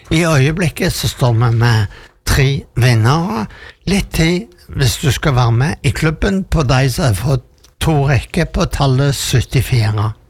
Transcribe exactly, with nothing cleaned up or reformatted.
I øyeblikket så står vi med tre vinnere. Litt tid hvis du skal være med i klubben på de som har fått to rekker på tallet syttifire.